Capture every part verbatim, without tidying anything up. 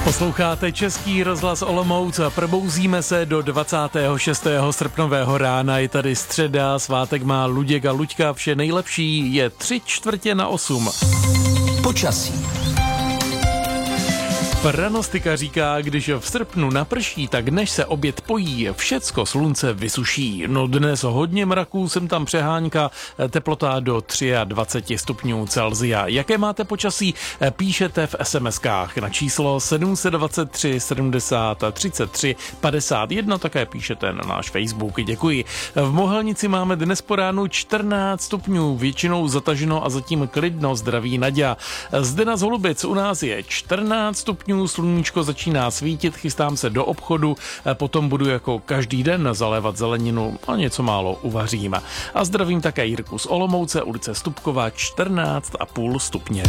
Posloucháte Český rozhlas Olomouc a probouzíme se do dvacátého šestého srpnového rána. Je tady středa, svátek má Luděk a Luďka, vše nejlepší, je tři čtvrtě na osm. Počasí. Pranostika říká, když v srpnu naprší, tak než se oběd pojí, všecko slunce vysuší. No dnes hodně mraků, jsem tam přehánka, teplota do dvacet tři stupňů Celsia. Jaké máte počasí, píšete v es em eskách na číslo sedm set dvacet tři sedmdesát třicet tři padesát jedna, také píšete na náš Facebook, děkuji. V Mohelnici máme dnes po ránu čtrnáct stupňů, většinou zataženo a zatím klidno, zdraví Naďa. Zde na Holubic u nás je čtrnáct stupňů, sluníčko začíná svítit, chystám se do obchodu, potom budu jako každý den zalévat zeleninu a něco málo uvařím. A zdravím také Jirku z Olomouce, ulice Stupková, čtrnáct a půl stupně.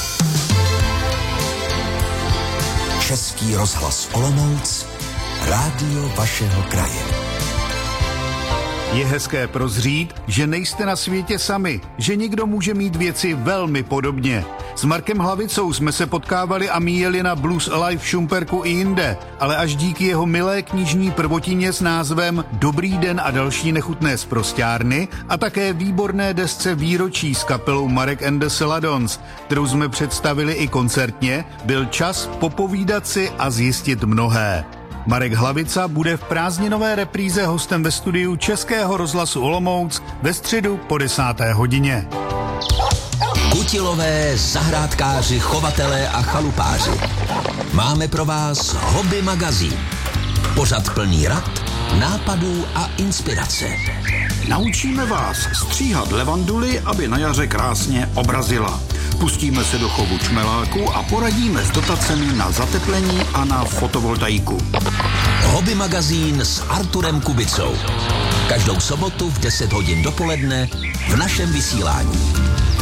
Český rozhlas Olomouc, rádio vašeho kraje. Je hezké prozřít, že nejste na světě sami, že někdo může mít věci velmi podobně. S Markem Hlavicou jsme se potkávali a míjeli na Blues Alive v Šumperku i jinde, ale až díky jeho milé knižní prvotině s názvem Dobrý den a další nechutné sprosťárny a také výborné desce Výročí s kapelou Marek and the Celadons, kterou jsme představili i koncertně, byl čas popovídat si a zjistit mnohé. Marek Hlavica bude v prázdninové repríze hostem ve studiu Českého rozhlasu Olomouc ve středu po desáté hodině. Kutilové, zahrádkáři, chovatelé a chalupáři. Máme pro vás Hobby magazín. Pořad plný rad, nápadů a inspirace. Naučíme vás stříhat levanduly, aby na jaře krásně obrazila. Pustíme se do chovu čmeláku a poradíme s dotacemi na zateplení a na fotovoltaiku. Hobby magazín s Arturem Kubicou. Každou sobotu v deset hodin dopoledne v našem vysílání.